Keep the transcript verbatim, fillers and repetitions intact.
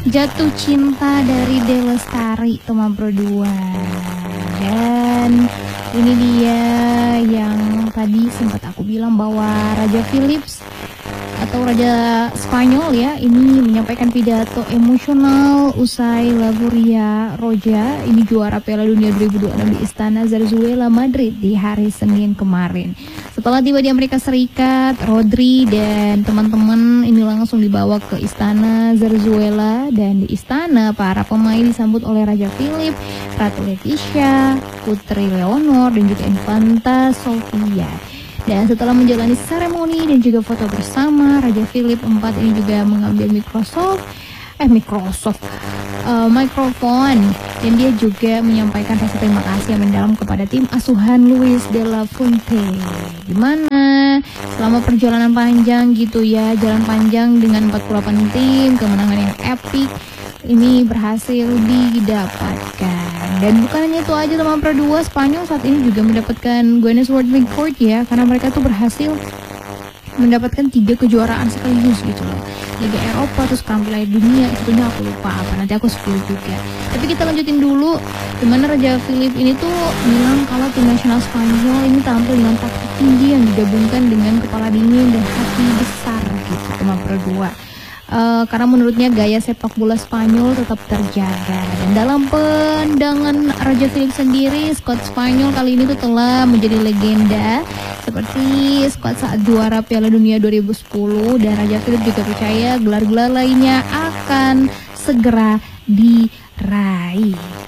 Jatuh Cinta dari De Lestari teman berdua. Dan ini dia yang tadi sempat aku bilang bahwa Raja Philips atau Raja Spanyol ya ini menyampaikan pidato emosional usai lagu Ria Roja ini juara Piala Dunia dua ribu dua puluh enam di Istana Zarzuela Madrid di hari Senin kemarin. Setelah tiba di Amerika Serikat, Rodri dan teman-teman ini langsung dibawa ke Istana Zarzuela, dan di istana para pemain disambut oleh Raja Philip, Ratu Letizia, Putri Leonor dan juga Infanta Sofia. Dan setelah menjalani seremoni dan juga foto bersama, Raja Philip keempat ini juga mengambil Microsoft, eh Microsoft, uh, mikrofon, dan dia juga menyampaikan rasa terima kasih yang mendalam kepada tim asuhan Luis de la Fuente. Gimana selama perjalanan panjang gitu ya, jalan panjang dengan empat puluh delapan tim, kemenangan yang epic ini berhasil didapatkan. Dan bukan hanya itu aja teman berdua, Spanyol saat ini juga mendapatkan Guinness World Record ya, karena mereka tuh berhasil mendapatkan tiga kejuaraan sekaligus gitu loh. Liga Eropa, terus Piala Dunia, sebetulnya aku lupa apa, nanti aku spill juga. Tapi kita lanjutin dulu, dimana Raja Philip ini tuh bilang kalau tim nasional Spanyol ini tampil dengan taktik tinggi yang digabungkan dengan kepala dingin dan hati besar gitu teman berdua. Uh, karena menurutnya gaya sepak bola Spanyol tetap terjaga. Dan dalam pandangan Raja Philip sendiri, skuad Spanyol kali ini tuh telah menjadi legenda seperti skuad saat juara Piala Dunia dua ribu sepuluh, dan Raja Philip juga percaya gelar-gelar lainnya akan segera diraih.